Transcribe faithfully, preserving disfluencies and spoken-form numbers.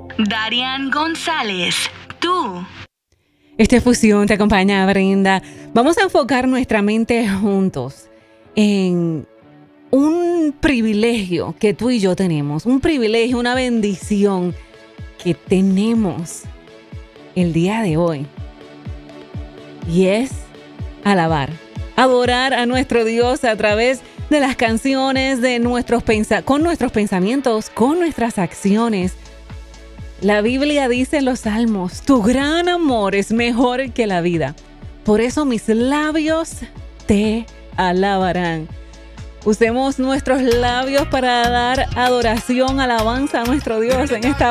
Darian González, tú. Esta fusión te acompaña, Brenda. Vamos a enfocar nuestra mente juntos en un privilegio que tú y yo tenemos, un privilegio, una bendición que tenemos el día de hoy. Y es alabar, adorar a nuestro Dios a través de las canciones, de nuestros pensa- con nuestros pensamientos, con nuestras acciones. La Biblia dice en los Salmos, tu gran amor es mejor que la vida. Por eso mis labios te alabarán. Usemos nuestros labios para dar adoración, alabanza a nuestro Dios en esta